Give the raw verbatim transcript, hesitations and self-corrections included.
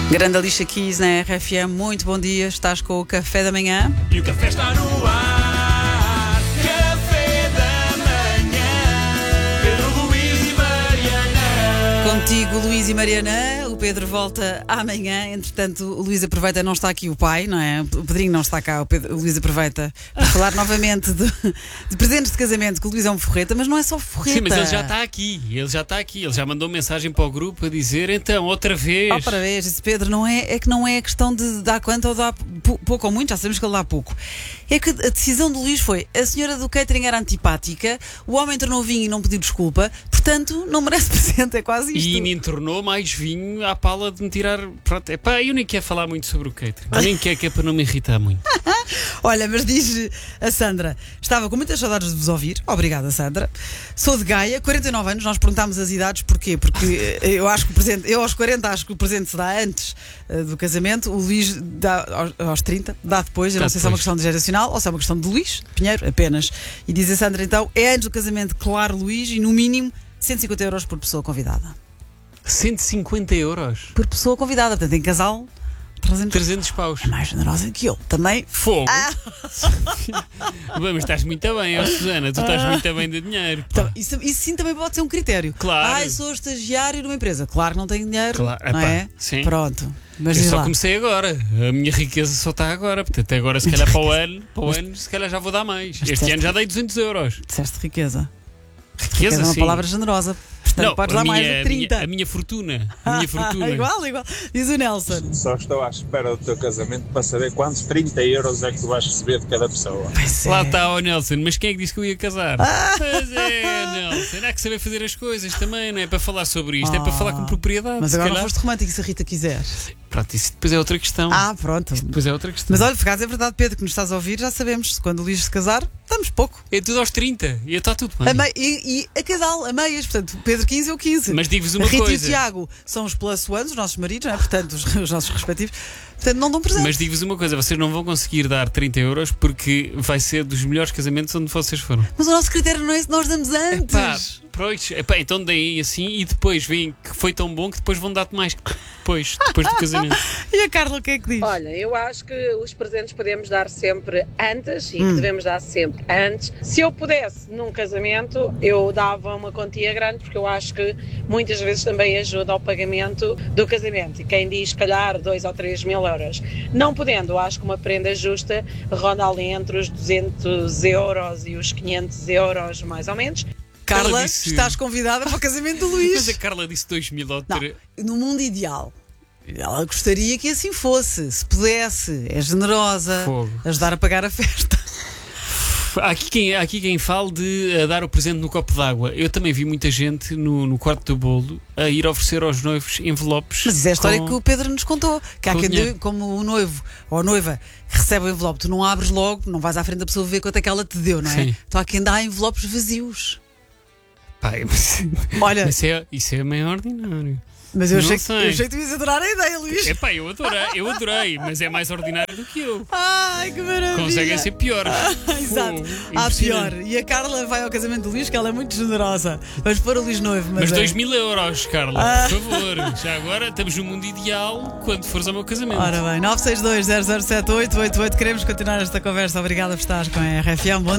Grande Alicia Keys na R F M, muito bom dia, estás com o Café da Manhã. E o café está no ar, Café da Manhã, Pedro, Luís e Mariana. Contigo, Luís e Mariana, o Pedro volta amanhã, entretanto o Luís aproveita, não está aqui o pai, não é? O Pedrinho não está cá, o, Pedro, o Luís aproveita para falar novamente de, de presentes de casamento, que o Luís é um forreta, mas não é só forreta. Sim, mas ele já está aqui, ele já está aqui, ele já mandou mensagem para o grupo a dizer, então, outra vez. Outra vez, esse Pedro, não é, é que não é questão de dar quanto ou dar pouco ou muito, já sabemos que ele dá pouco. É que a decisão do Luís foi, a senhora do catering era antipática, o homem tornou vinho e não pediu desculpa, portanto não merece presente, é quase isto. E ainda entornou mais vinho à pala de me tirar. Pronto, é pá, eu nem quero falar muito sobre o catering, eu nem quero, que é para não me irritar muito. Olha, mas diz a Sandra, estava com muitas saudades de vos ouvir. Obrigada, Sandra. Sou de Gaia, quarenta e nove anos. Nós perguntámos as idades, porquê? Porque eu acho que o presente, eu aos quarenta acho que o presente se dá antes uh, do casamento. O Luís dá aos, aos trinta, dá depois. Eu não Dá sei se é uma depois. questão de geracional ou se é uma questão de Luís Pinheiro, apenas. E diz a Sandra, então, é antes do casamento, claro, Luís, e no mínimo cento e cinquenta euros por pessoa convidada. cento e cinquenta euros? Por pessoa convidada, portanto, em casal, trezentos. trezentos paus. É mais generosa que eu. Também. Fogo! Ah. Bem, mas estás muito bem, ó Susana, tu estás muito bem de dinheiro. pá. Então, isso, isso sim também pode ser um critério. Claro. Ah, eu sou estagiário de uma empresa. Claro que não tenho dinheiro. Claro. Não Epá, é? sim. Pronto. Mas Eu diz só lá. comecei agora, a minha riqueza só está agora, portanto agora se calhar para o ano, para o ano se calhar já vou dar mais. Este disseste- ano já dei duzentos euros. Disseste riqueza. Riqueza, é uma sim. palavra generosa. Portanto, Não, podes a dar minha, mais de a trinta. minha- A minha fortuna. A minha fortuna. igual, igual. Diz o Nelson. Só estou à espera do teu casamento para saber quantos trinta euros é que tu vais receber de cada pessoa. Pois é. Lá está o Nelson, mas quem é que disse que eu ia casar? Pois é, Nelson, há que saber fazer as coisas também, não é para falar sobre isto, é para falar com propriedade. Mas se agora não calhar. foste romântico se a Rita quiser. Pronto, isso depois é outra questão. Ah, pronto. Depois é outra questão. Mas olha, por acaso é verdade, Pedro, que nos estás a ouvir, já sabemos. Quando o Luís se casar, damos pouco. É tudo aos trinta e está tudo bem. A mei- e, e a casal, a meias. Portanto, Pedro quinze ou quinze. Mas digo-vos uma a Rita coisa. e o Tiago são os plus ones, os nossos maridos, não é? Portanto, os, os nossos respectivos. Portanto, não dão presente. Mas digo-vos uma coisa, vocês não vão conseguir dar trinta euros porque vai ser dos melhores casamentos onde vocês foram. Mas o nosso critério não é esse, nós damos antes. Epá, pois, epá, então deem assim e depois veem que foi tão bom que depois vão dar-te mais depois, depois do casamento. E a Carla, o que é que diz? Olha, eu acho que os presentes podemos dar sempre antes e que devemos dar sempre antes. Se eu pudesse num casamento, eu dava uma quantia grande, porque eu acho que muitas vezes também ajuda ao pagamento do casamento. E quem diz, se calhar, dois ou três mil euros. Não podendo, eu acho que uma prenda justa ronda ali entre os duzentos euros e os quinhentos euros, mais ou menos. Carla, Ela disse- estás convidada para o casamento do Luís. Mas a Carla disse dois mil ou Não, tre- no mundo ideal, ela gostaria que assim fosse, se pudesse, é generosa, Fogo. ajudar a pagar a festa. Há aqui quem, há aqui quem fale de uh, dar o presente no copo d'água. Eu também vi muita gente no, no quarto do bolo a ir oferecer aos noivos envelopes. Mas isso é a história com- que o Pedro nos contou. Que há com quem dinheiro. dê, como o noivo ou a noiva recebe o envelope, tu não abres logo, não vais à frente da pessoa ver quanto é que ela te deu, não é? Sim. Então há quem dá envelopes vazios. Pai, mas, Olha, mas isso, é, isso é meio ordinário. mas eu não achei, que, sei. eu achei que tu ias adorar a ideia, Luís. Epá, eu adorei, eu adorei, mas é mais ordinário do que eu. Ai, que maravilha. Conseguem ser piores. Exato. Fogo, Há pior. impressionante. E a Carla vai ao casamento do Luís, que ela é muito generosa. Vamos pôr o Luís noivo. Mas, Mas é- dois mil euros, Carla, Ah. por favor. Já agora estamos no mundo ideal quando fores ao meu casamento. Ora bem, nove seis dois zero zero sete oito oito oito. Queremos continuar esta conversa. Obrigada por estar com a R F M. Bom